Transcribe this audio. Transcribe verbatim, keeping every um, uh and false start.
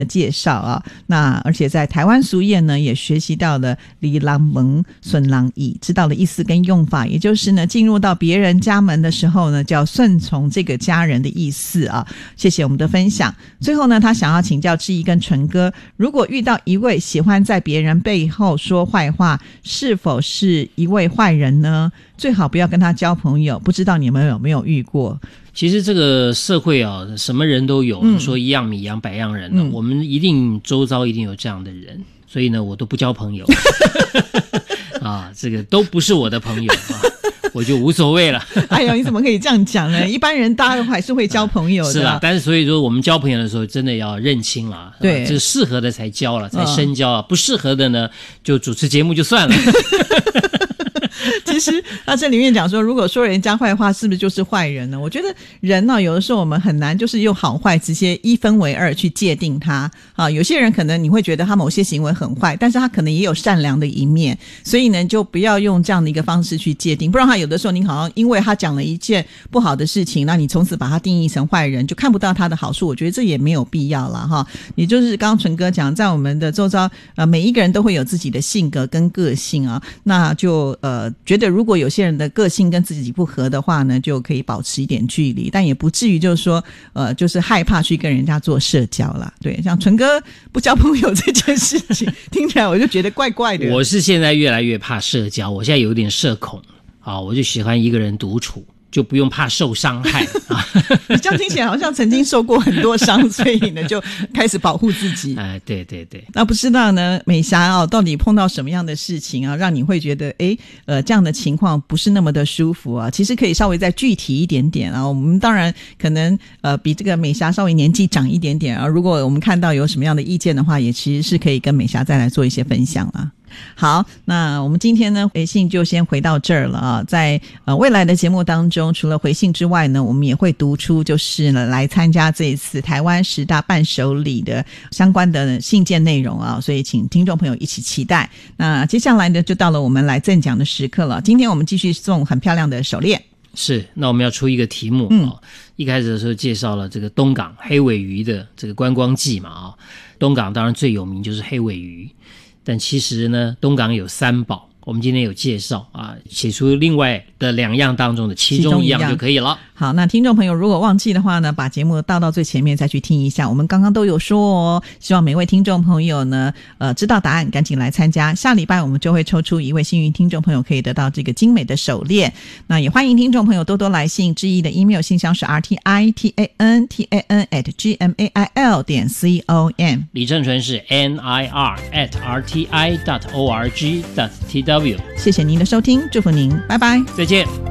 介绍啊。那而且在台湾俗谚呢也学习到了里郎蒙顺郎意，知道了意思跟用法，也就是呢进入到别人家门的时候呢就要顺从这个家人的意思啊。谢谢我们的分享。最后呢他想要请教志毅跟纯哥，如果遇到一位喜欢在别人背后说坏话，是否是一位坏人呢？最好不要跟他交朋友，不知道你们有没有遇过？ 其实这个社会啊，什么人都有，嗯、说一样米养百样人、啊嗯、我们一定周遭一定有这样的人，所以呢我都不交朋友啊，这个都不是我的朋友啊，我就无所谓了。 哎呦，你怎么可以这样讲呢？一般人大家还是会交朋友的、啊、 是啦，但是所以说我们交朋友的时候真的要认清了，对，这个适合的才交了，才深交啊、哦，不适合的呢就主持节目就算了。 其实他这里面讲说，如果说人家坏话是不是就是坏人呢？我觉得人呢、啊、有的时候我们很难就是用好坏直接一分为二去界定他啊。有些人可能你会觉得他某些行为很坏，但是他可能也有善良的一面，所以呢就不要用这样的一个方式去界定，不然他有的时候你好像因为他讲了一件不好的事情，那你从此把他定义成坏人，就看不到他的好处，我觉得这也没有必要了哈。也就是刚刚纯哥讲，在我们的周遭呃每一个人都会有自己的性格跟个性啊，那就呃觉得如果有些人的个性跟自己不合的话呢，就可以保持一点距离，但也不至于就是说呃就是害怕去跟人家做社交啦。对，像纯哥不交朋友这件事情听起来我就觉得怪怪的。 我是现在越来越怕社交，我现在有点社恐啊，我就喜欢一个人独处，就不用怕受伤害啊。 你这样听起来好像曾经受过很多伤，所以呢就开始保护自己。 哎，对对对。 那不知道呢，美霞哦，到底碰到什么样的事情啊，让你会觉得诶呃这样的情况不是那么的舒服啊？其实可以稍微再具体一点点啊。我们当然可能呃比这个美霞稍微年纪长一点点啊，如果我们看到有什么样的意见的话，也其实是可以跟美霞再来做一些分享啦。好，那我们今天呢回信就先回到这儿了啊。在呃未来的节目当中，除了回信之外呢，我们也会读出就是呢来参加这一次台湾十大伴手礼的相关的信件内容啊，所以请听众朋友一起期待。那接下来呢就到了我们来赠奖的时刻了。今天我们继续送很漂亮的手链。是， 那我们要出一个题目、嗯哦、一开始的时候介绍了这个东港黑尾鱼的这个观光季嘛啊、哦，东港当然最有名就是黑尾鱼。但其实呢，东港有三宝，我们今天有介绍啊，写出另外的两样当中的其中一样就可以了。 好，那听众朋友如果忘记的话呢，把节目倒到最前面再去听一下，我们刚刚都有说哦。希望每位听众朋友呢呃，知道答案赶紧来参加，下礼拜我们就会抽出一位幸运听众朋友可以得到这个精美的手链。那也欢迎听众朋友多多来信，志毅的 email 信箱是 r t i t a n t a n at g m a i l 点 c o m， 李正纯是 n i r at r t i dot o r g dot t w。 谢谢您的收听，祝福您，拜拜， 再见。